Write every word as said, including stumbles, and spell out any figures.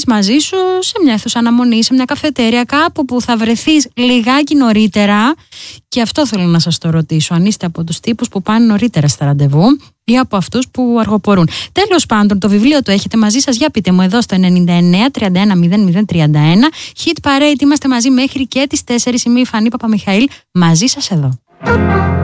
μαζί σου σε μια αίθουσα αναμονή, σε μια καφετέρια, κάπου που θα βρεθείς λιγάκι νωρίτερα. Και αυτό θέλω να σας το ρωτήσω, αν είστε από τους τύπους που πάνε νωρίτερα στα ραντεβού ή από αυτούς που αργοπορούν. Τέλος πάντων, το βιβλίο το έχετε μαζί σας, για πείτε μου εδώ στο ενενήντα εννέα τριάντα ένα μηδέν μηδέν τριάντα ένα. Hit Parade, είμαστε μαζί μέχρι και τις τέσσερις. Είμαι η Φανή Παπαμιχαήλ, μαζί σας εδώ.